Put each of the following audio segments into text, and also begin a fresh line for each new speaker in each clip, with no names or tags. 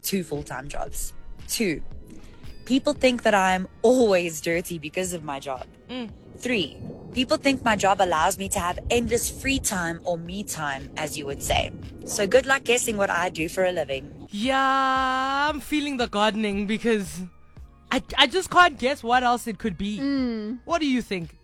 2 full-time jobs. 2, people think that I'm always dirty because of my job. 3, people think my job allows me to have endless free time or me time, as you would say. So good luck guessing what I do for a living.
Yeah, I'm feeling the gardening because I just can't guess what else it could be. What do you think?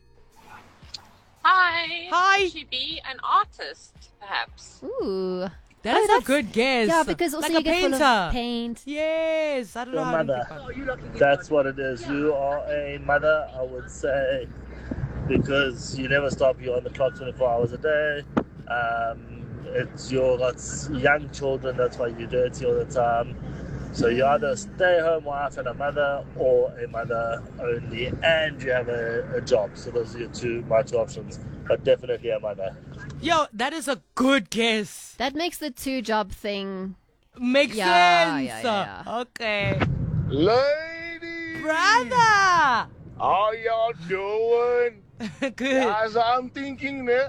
Hi.
Hi.
Could she be an artist, perhaps?
Ooh.
That's a good guess.
Yeah, because also
like
you
a
get
painter.
full of paint.
Yes, I don't know
Your
how to
mother.
think about it.
That's what it is. You are a mother, I would say, because you never stop. You're on the clock 24 hours a day. It's your got young children. That's why you're dirty all the time. So you're either a stay-at-home wife and a mother, or a mother only, and you have a job. So those are your two options. But definitely a mother.
Yo, that is a good guess.
That makes the 2-job thing.
Makes
Yeah,
sense.
yeah.
Okay.
Ladies!
Brother!
How y'all doing?
Good.
As I'm thinking is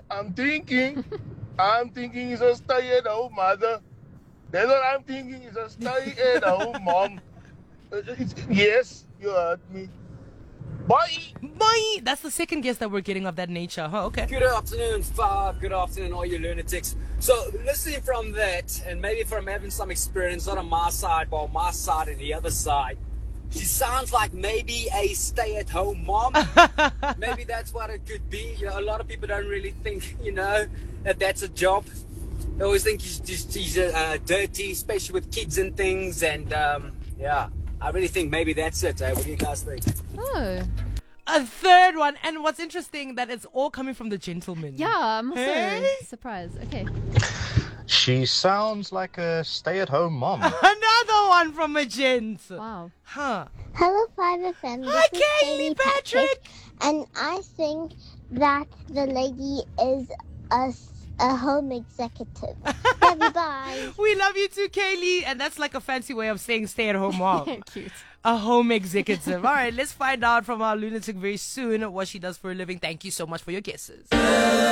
a stay-at-home mother. That's what I'm thinking is a stay-at-home mom. Yes, you heard me. Bye!
Bye! That's the second guess that we're getting of that nature. Huh, okay.
Good afternoon, Fab. Good afternoon, all you lunatics. So, listening from that, and maybe from having some experience, not on my side, but on my side and the other side, she sounds like maybe a stay-at-home mom. Maybe that's what it could be. You know, a lot of people don't really think, that that's a job. They always think she's dirty, especially with kids and things. And, yeah, I really think maybe that's it. What do you guys think?
Oh.
A third one. And what's interesting, that it's all coming from the gentleman.
Yeah, I'm also
Hey?
surprised. Okay.
She sounds like a stay-at-home mom.
Another one from a gent.
Wow.
Huh.
Hello, 5FM.
Hi,
This is
Kaylee Patrick.
And I think that the lady is a home executive. Love you, bye.
We love you too, Kaylee. And that's like a fancy way of saying stay-at-home mom.
Cute.
A home executive. All right, let's find out from our lunatic very soon what she does for a living. Thank you so much for your guesses.